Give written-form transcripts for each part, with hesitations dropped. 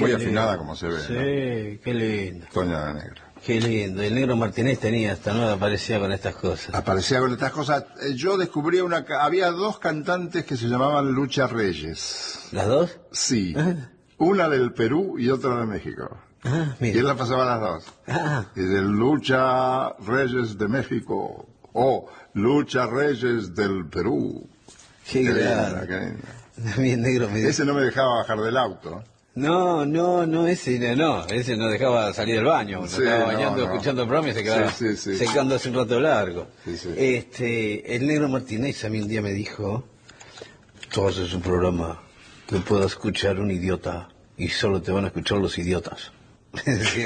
Muy afinada como se ve. Sí, ¿no? qué lindo. Toña la Negra. Qué lindo. El Negro Martínez tenía esta nueva, aparecía con estas cosas. Aparecía con estas cosas. Yo descubrí había dos cantantes que se llamaban Lucha Reyes. ¿Las dos? Sí. Ah. Una del Perú y otra de México. Ah, Y él mira. las pasaba las dos. Ah, Y de Lucha Reyes de México o Lucha Reyes del Perú. qué Qué linda, grande. qué linda. A mí el Negro me... Ese no me dejaba bajar del auto. No, ese no dejaba salir del baño, uno Sí, estaba no, bañando, no. escuchando el programa y se quedaba Sí. secando hace un rato largo. Sí. El Negro Martínez a mí un día me dijo, tú haces un programa que pueda escuchar un idiota y solo te van a escuchar los idiotas. Decía,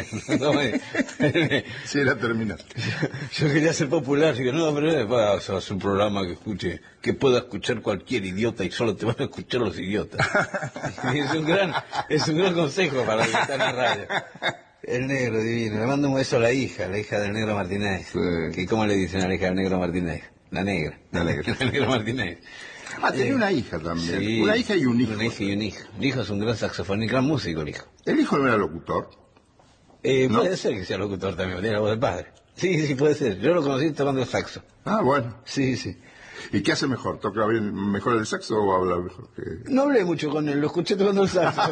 Sí, era terminal. yo quería ser popular, digo, no, pero vas a hacer un programa que pueda escuchar cualquier idiota y solo te van a escuchar los idiotas. Y es un gran consejo para el que está en la radio. El Negro divino, le mando un beso a la hija del Negro Martínez. Sí. Que ¿cómo le dicen a la hija del Negro Martínez? La Negra. La Negra. El Negro Martínez. Tenía una hija también. Sí, Una hija y un hijo. Una hija y un hijo. El hijo es un gran saxofonista, gran músico el hijo. El hijo no era locutor. ¿No? Puede ser que sea locutor también, tiene la voz del padre. Sí, puede ser. Yo lo conocí tomando el saxo. Ah, bueno. Sí. ¿Y qué hace mejor? ¿Toca bien mejor el saxo o habla mejor que...? No hablé mucho con él, lo escuché tomando el saxo.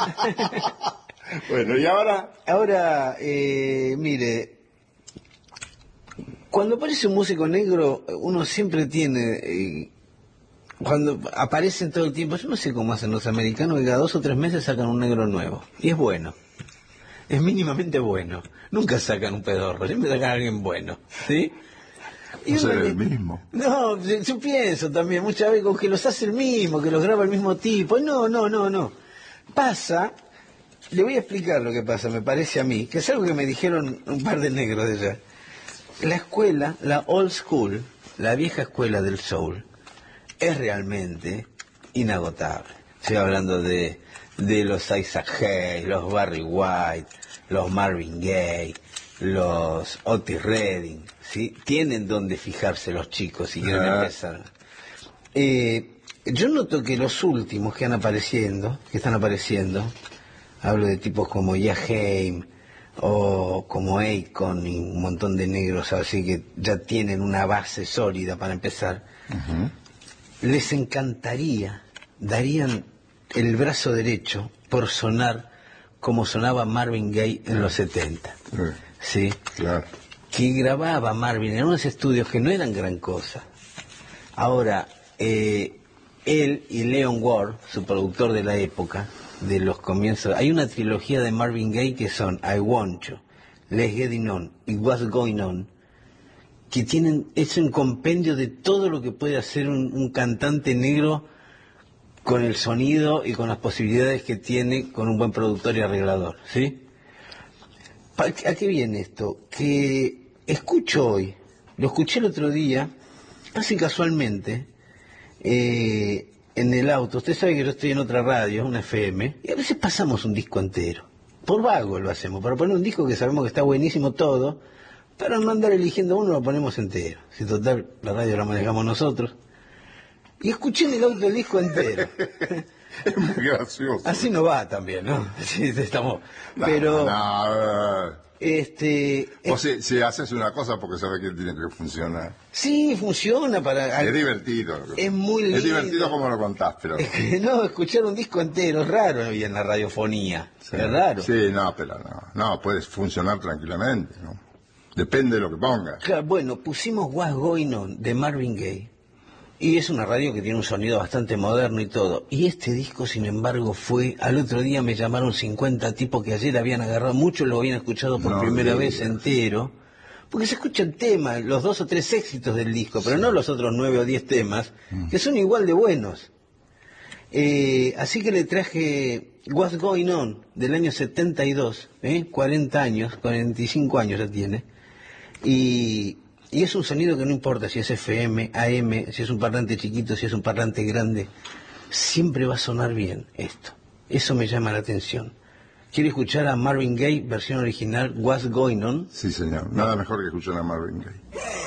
Bueno, ¿y ahora? Ahora, mire, cuando aparece un músico negro, uno siempre tiene... cuando aparecen todo el tiempo, yo no sé cómo hacen los americanos, que cada 2 o 3 meses sacan un negro nuevo. Y es bueno. Es mínimamente bueno. Nunca sacan un pedorro, siempre sacan a alguien bueno. ¿Sí? No será el mismo. No, yo pienso también muchas veces con que los hace el mismo, que los graba el mismo tipo. No. Pasa, le voy a explicar lo que pasa, me parece a mí, que es algo que me dijeron un par de negros de allá. La escuela, la old school, la vieja escuela del soul, es realmente inagotable. Estoy hablando de los Isaac Hayes, los Barry White, los Marvin Gaye, los Otis Redding, ¿sí? Tienen donde fijarse los chicos si quieren empezar. Yo noto que los últimos que están apareciendo, hablo de tipos como Jaheim o como Akon y un montón de negros así que ya tienen una base sólida para empezar. Les encantaría, darían el brazo derecho por sonar como sonaba Marvin Gaye en los 70. ¿Sí? Claro. Que grababa Marvin en unos estudios que no eran gran cosa. Ahora, él y Leon Ward, su productor de la época, de los comienzos, hay una trilogía de Marvin Gaye que son I Want You, Let's Get It On y What's Going On, que es un compendio de todo lo que puede hacer un cantante negro con el sonido y con las posibilidades que tiene con un buen productor y arreglador, ¿sí? ¿A qué viene esto? Que lo escuché el otro día, casi casualmente, en el auto. Usted sabe que yo estoy en otra radio, una FM, y a veces pasamos un disco entero. Por vago lo hacemos, para poner un disco que sabemos que está buenísimo todo, pero no andar eligiendo uno lo ponemos entero. Si total, la radio la manejamos nosotros. Y escuché en el auto el disco entero. Es muy gracioso. Así no va también, ¿no? Sí, estamos... Pero... Vos si haces una cosa porque sabes que tiene que funcionar. Sí, funciona para... Es divertido. Es muy lindo. Es divertido como lo contás, pero... Es que no, escuchar un disco entero es raro hoy en la radiofonía. Sí, es raro. Sí, no, pero no, puedes funcionar tranquilamente, ¿no? Depende de lo que pongas. Claro, bueno, pusimos What's Going On de Marvin Gaye. Y es una radio que tiene un sonido bastante moderno y todo. Y este disco, sin embargo, al otro día me llamaron 50 tipos que ayer habían agarrado, muchos lo habían escuchado por primera vez entero. Porque se escuchan temas, los 2 o 3 éxitos del disco, pero no los otros 9 o 10 temas, que son igual de buenos. Así que le traje What's Going On, del año 72, 40 años, 45 años ya tiene. Y es un sonido que no importa si es FM, AM, si es un parlante chiquito, si es un parlante grande, siempre va a sonar bien esto. Eso me llama la atención. ¿Quiere escuchar a Marvin Gaye, versión original, What's Going On? Sí, señor. Nada mejor que escuchar a Marvin Gaye.